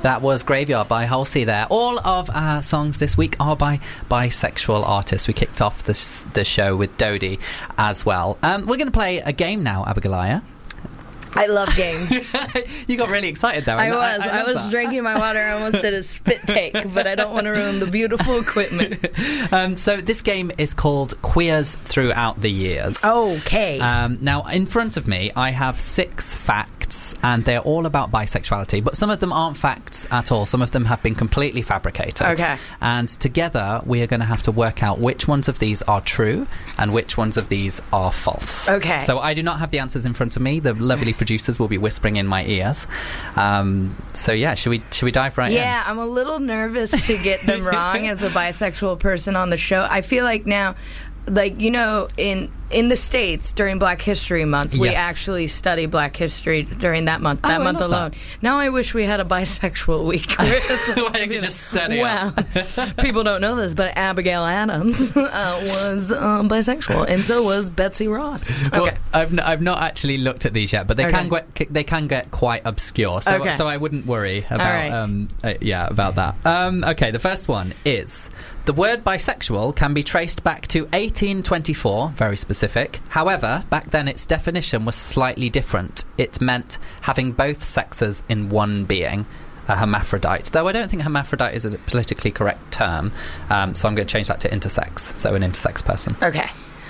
That was Graveyard by Halsey there. All of our songs this week are by bisexual artists. We kicked off the show with Dodie as well. We're going to play a game now, Abigail. I love games. You got really excited there. I was drinking my water. I almost did a spit take, but I don't want to ruin the beautiful equipment. So this game is called Queers Throughout the Years. Okay. Now, in front of me, I have 6 facts, and they're all about bisexuality, but some of them aren't facts at all. Some of them have been completely fabricated. Okay. And together, we are going to have to work out which ones of these are true and which ones of these are false. Okay. So I do not have the answers in front of me. The lovely producers will be whispering in my ears. So yeah, should we dive right in? Yeah, I'm a little nervous to get them wrong as a bisexual person on the show. I feel like now, like, you know, in the States during Black History Month, we actually study Black history during that month. That month alone. That. Now I wish we had a bisexual week. Where you could just study. Wow. People don't know this, but Abigail Adams was bisexual, and so was Betsy Ross. Okay. Well, I've not actually looked at these yet, but they can get quite obscure. So so I wouldn't worry about about that. Okay, the first one is the word bisexual can be traced back to 1824. Very specific. However, back then its definition was slightly different. It meant having both sexes in one being, a hermaphrodite. Though I don't think hermaphrodite is a politically correct term, so I'm going to change that to intersex, so an intersex person. Okay.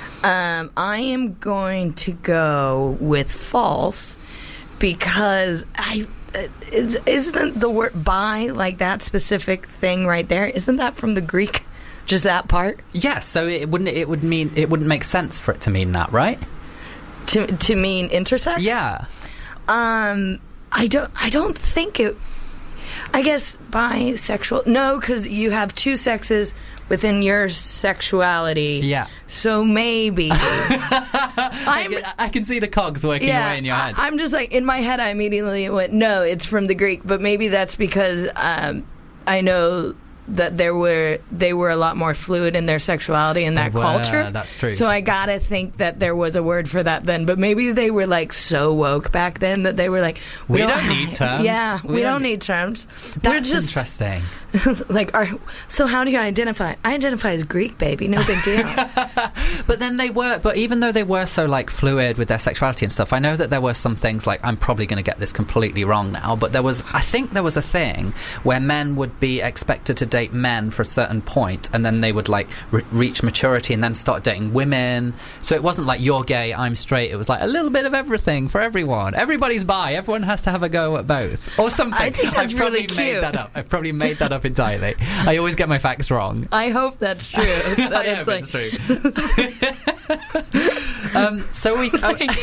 I am going to go with false because isn't the word bi, like that specific thing right there, isn't that from the Greek? Just that part? Yes, so it wouldn't make sense for it to mean that, right? To mean intersex? Yeah. I don't think it. I guess bisexual. No, because you have 2 sexes within your sexuality. Yeah. So maybe. I can see the cogs working away in your head. I'm just like, in my head, I immediately went, no, it's from the Greek, but maybe that's because I know that they were a lot more fluid in their sexuality in that culture. That's true. So I gotta think that there was a word for that then. But maybe they were like so woke back then that they were like, we don't need terms. Yeah, we don't need terms. That's interesting. Like, so how do you identify? I identify as Greek, baby. No big deal. But then but even though they were so like fluid with their sexuality and stuff, I know that there were some things like, I'm probably going to get this completely wrong now, but I think there was a thing where men would be expected to date men for a certain point, and then they would like reach maturity and then start dating women. So it wasn't like, you're gay, I'm straight. It was like a little bit of everything for everyone. Everybody's bi. Everyone has to have a go at both or something. I think that's really cute. I've probably made that up entirely. I always get my facts wrong. I hope that's true. I hope it's true. So we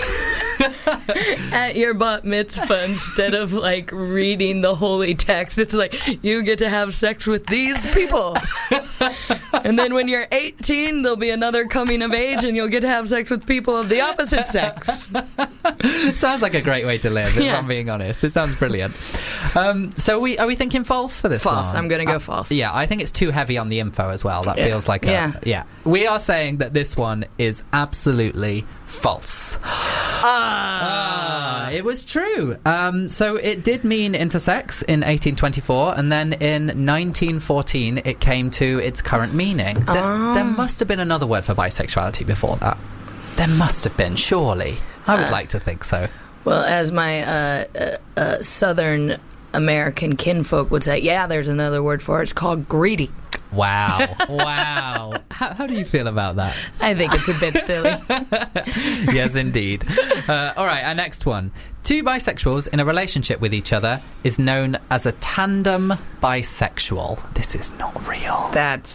at your bat mitzvah, instead of like reading the holy text, it's like, you get to have sex with these people. And then when you're 18, there'll be another coming of age, and you'll get to have sex with people of the opposite sex. Sounds like a great way to live, if I'm being honest. It sounds brilliant. So are we thinking false for this false. one? I'm going to go false. Yeah, I think it's too heavy on the info as well. That feels like we are saying that this one is absolutely false. It was true. So it did mean intersex in 1824, and then in 1914 it came to its current meaning. There must have been another word for bisexuality before that. There must have been, surely. I would like to think so. Well, as my Southern American kinfolk would say, yeah, there's another word for it. It's called greedy. Wow. Wow. How do you feel about that? I think it's a bit silly. Yes, indeed. All right, our next one. 2 bisexuals in a relationship with each other is known as a tandem bisexual. This is not real.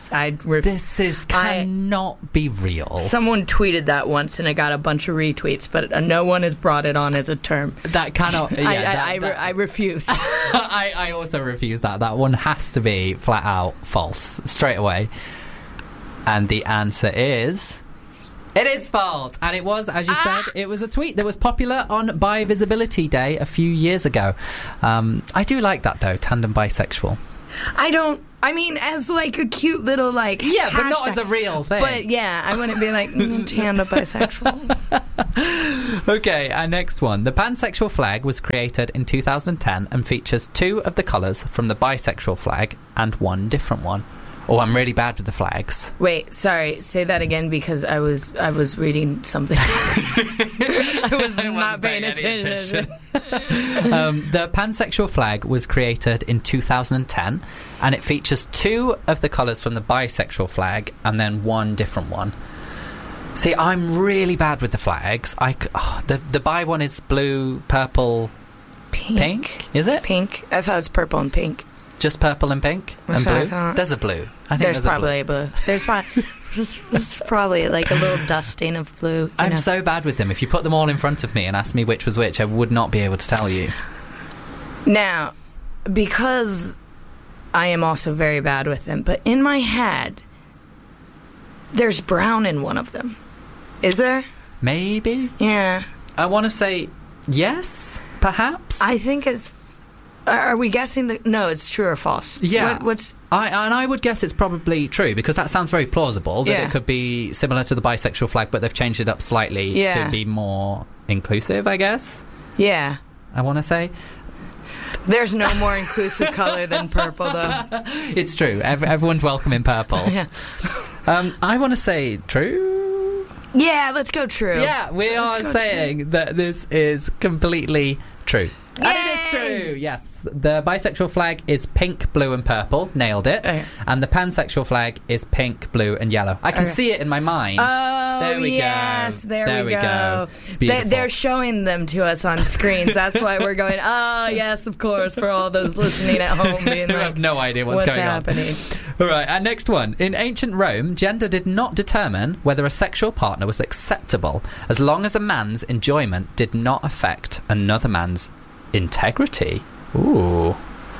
Cannot be real. Someone tweeted that once and I got a bunch of retweets, but no one has brought it on as a term. That cannot... I refuse. I also refuse that. That one has to be flat out false, straight away. And the answer is... It is false, and it was, as you said, it was a tweet that was popular on Bi Visibility Day a few years ago. I do like that, though, tandem bisexual. I don't I mean, as like a cute little like yeah, hashtag. But not as a real thing. But yeah, I wouldn't be like Tanda bisexual. Okay, our next one. The pansexual flag was created in 2010 and features 2 of the colours from the bisexual flag and 1 different one. Oh, I'm really bad with the flags. Wait, sorry. Say that again because I was reading something. I was not paying attention. The pansexual flag was created in 2010, and it features 2 of the colours from the bisexual flag and then 1 different one. See, I'm really bad with the flags. The bi one is blue, purple, pink. Is it? Pink. I thought it was purple and pink. Just purple and pink and blue? There's a blue. I think there's probably a blue. There's probably like a little dusting of blue. I'm so bad with them. If you put them all in front of me and asked me which was which, I would not be able to tell you. Now, because I am also very bad with them, but in my head, there's brown in one of them. Is there? Maybe. Yeah. I want to say yes, perhaps. I think it's... Are we guessing no, it's true or false? Yeah. What's... I would guess it's probably true, because that sounds very plausible, that it could be similar to the bisexual flag, but they've changed it up slightly to be more inclusive, I guess. Yeah. I want to say. There's no more inclusive colour than purple, though. It's true. Everyone's welcome in purple. Yeah. I want to say true. Yeah, let's go true. Yeah, we are saying that this is completely true. Yay! And it is true, yes. The bisexual flag is pink, blue and purple. Nailed it. Okay. And the pansexual flag is pink, blue and yellow. I can see it in my mind. Oh, there we go. There we go. Beautiful. They're showing them to us on screens. That's why we're going, oh, yes, of course, for all those listening at home being like, have no idea what's going happening? All right, our next one. In ancient Rome, gender did not determine whether a sexual partner was acceptable as long as a man's enjoyment did not affect another man's integrity. Ooh.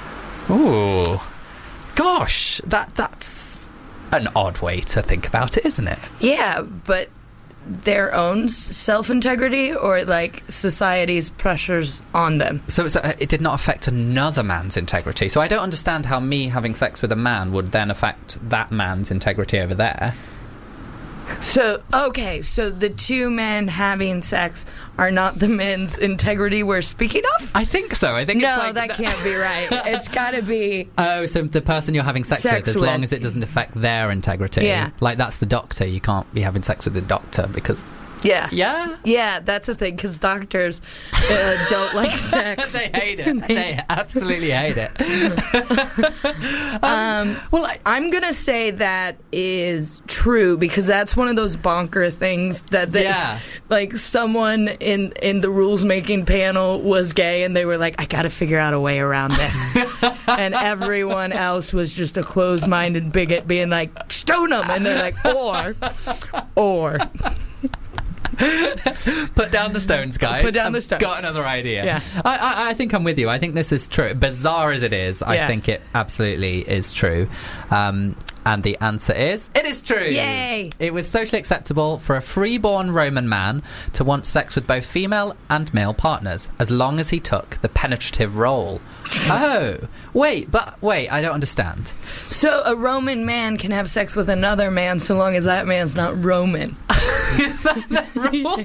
Gosh, that's an odd way to think about it, isn't it? Yeah, but their own self-integrity or like society's pressures on them. So it did not affect another man's integrity. So I don't understand how me having sex with a man would then affect that man's integrity over there. So, okay, so the 2 men having sex are not the men's integrity we're speaking of? I think so. I think no, it's like... that can't be right. It's got to be... Oh, so the person you're having sex with, as long as it doesn't affect their integrity. Yeah. Like, that's the doctor. You can't be having sex with the doctor because... Yeah. Yeah? Yeah, that's the thing, because doctors don't like sex. They hate it. They absolutely hate it. Well, I'm going to say that is true, because that's one of those bonker things that they... Yeah. Like, someone in the rules-making panel was gay, and they were like, I got to figure out a way around this. And everyone else was just a closed-minded bigot being like, stone them! And they're like, or... Put down the stones, guys. Put down the stones. Got another idea. Yeah. I think I'm with you. I think this is true. Bizarre as it is, I think it absolutely is true. And the answer is, it is true. Yay! It was socially acceptable for a freeborn Roman man to want sex with both female and male partners, as long as he took the penetrative role. Oh, wait, I don't understand. So a Roman man can have sex with another man so long as that man's not Roman. Is that the rule?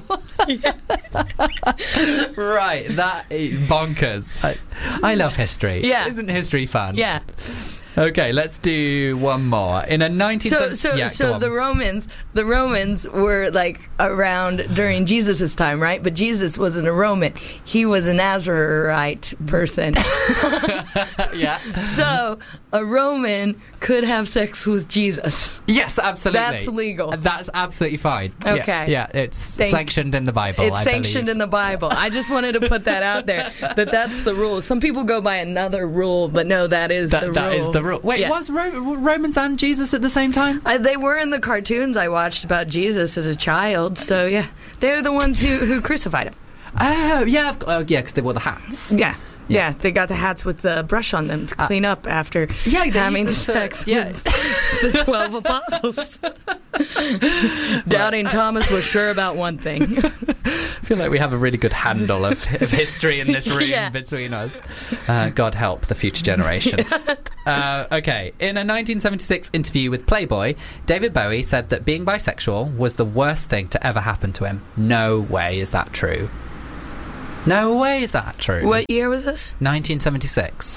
Right, that is bonkers. I love history. Yeah. Isn't history fun? Yeah. Okay, let's do one more. In a 19th century... So the Romans were like around during Jesus' time, right? But Jesus wasn't a Roman. He was a Nazarite person. Yeah. So a Roman could have sex with Jesus. Yes, absolutely. That's legal. That's absolutely fine. Okay. Yeah, it's sanctioned in the Bible, It's sanctioned in the Bible. I just wanted to put that out there, that's the rule. Some people go by another rule, but no, that is the rule. That is the rule. Wait, was Romans and Jesus at the same time? They were in the cartoons I watched about Jesus as a child, so yeah. They're the ones who crucified him. Oh, yeah, because they wore the hats. Yeah, they got the hats with the brush on them to clean up after having sex with the 12 apostles. Doubting Thomas was sure about one thing. feel like we have a really good handle of history in this room between us. God help the future generations. Okay, in a 1976 interview with Playboy, David Bowie said that being bisexual was the worst thing to ever happen to him. No way is that true. No way is that true. What year was this? 1976.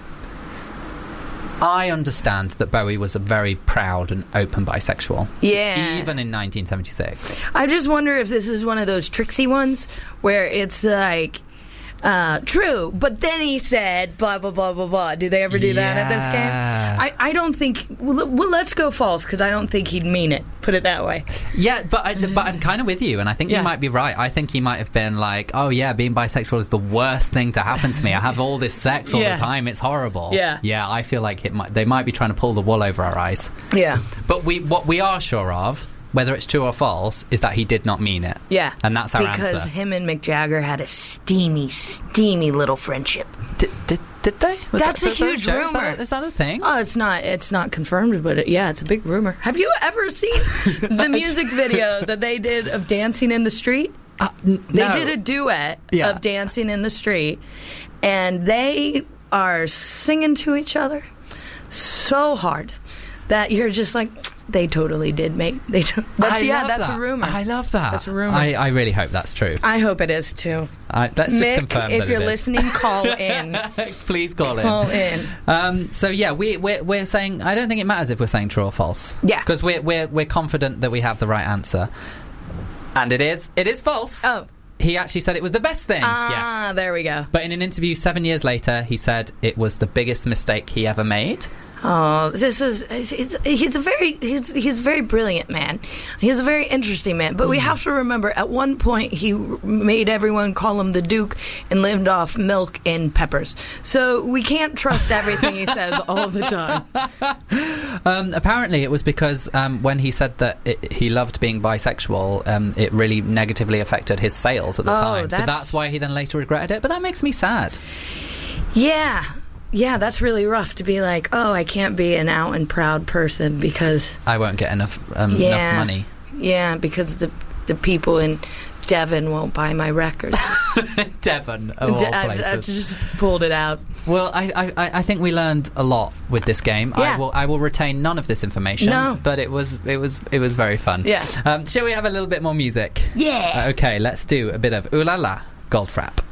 I understand that Bowie was a very proud and open bisexual. Yeah. Even in 1976. I just wonder if this is one of those tricksy ones where it's like, true, but then he said blah, blah, blah, blah, blah. Do they ever do that at this game? I don't think... Well, let's go false, because I don't think he'd mean it. Put it that way. Yeah, but I'm kind of with you, and I think you might be right. I think he might have been like, oh yeah, being bisexual is the worst thing to happen to me. I have all this sex all the time. It's horrible. Yeah. Yeah, I feel like they might be trying to pull the wool over our eyes. Yeah. But what we are sure of, whether it's true or false, is that he did not mean it. Yeah. And that's our answer. Because him and Mick Jagger had a steamy, steamy little friendship. Did they? That's a huge rumor. Is that a thing? Oh, it's not confirmed, but it's a big rumor. Have you ever seen the music video that they did of Dancing in the Street? No. They did a duet of Dancing in the Street, and they are singing to each other so hard that you're just like... They totally did make... That's a rumor. I love that. That's a rumor. I really hope that's true. I hope it is, too. Let's just Mick, confirm if that you're it is. listening, call in. Please call in. Call in. So, yeah, we're saying... I don't think it matters if we're saying true or false. Yeah. Because we're confident that we have the right answer. And it is false. Oh. He actually said it was the best thing. Yes. There we go. But in an interview 7 years later, he said it was the biggest mistake he ever made. Oh, he's a very brilliant man. He's a very interesting man. But we have to remember, at one point, he made everyone call him the Duke and lived off milk and peppers. So we can't trust everything he says all the time. Apparently, it was because when he said that he loved being bisexual, it really negatively affected his sales at the time. So that's why he then later regretted it. But that makes me sad. Yeah. Yeah, that's really rough to be like, oh, I can't be an out and proud person because... I won't get enough money. Yeah, because the people in Devon won't buy my records. Devon, of all places. I just pulled it out. Well, I think we learned a lot with this game. Yeah. I will retain none of this information. No. But it was very fun. Yeah. Shall we have a little bit more music? Yeah. Okay, let's do a bit of Ooh La La, Goldfrapp.